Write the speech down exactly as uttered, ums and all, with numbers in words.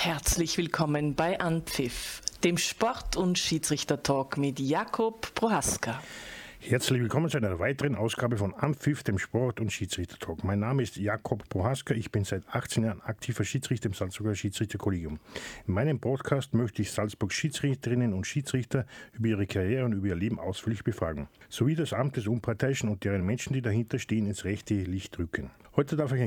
Herzlich willkommen bei Anpfiff, dem Sport- und Schiedsrichter-Talk mit Jakob Prohaska. Herzlich willkommen zu einer weiteren Ausgabe von Anpfiff, dem Sport- und Schiedsrichter-Talk. Mein Name ist Jakob Prohaska, ich bin seit achtzehn Jahren aktiver Schiedsrichter im Salzburger Schiedsrichterkollegium. In meinem Podcast möchte ich Salzburgs Schiedsrichterinnen und Schiedsrichter über ihre Karriere und über ihr Leben ausführlich befragen, sowie das Amt des Unparteiischen und deren Menschen, die dahinter stehen, ins rechte Licht rücken. Heute darf ich ein